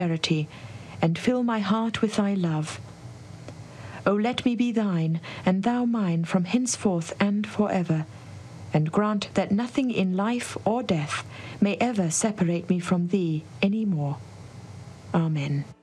charity, and fill my heart with thy love. O let me be thine, and thou mine from henceforth and for ever, and grant that nothing in life or death may ever separate me from thee any more. Amen.